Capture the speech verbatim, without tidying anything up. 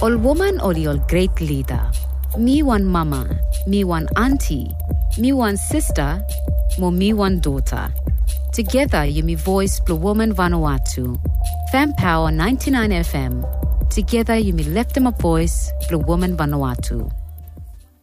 Ol woman oli ol great leader. Me one mama, me one auntie, me one sister, mo me one daughter. Together you me voice Blue Woman Vanuatu. Fam Power ninety-nine F M. Together you me left them a voice Blue Woman Vanuatu.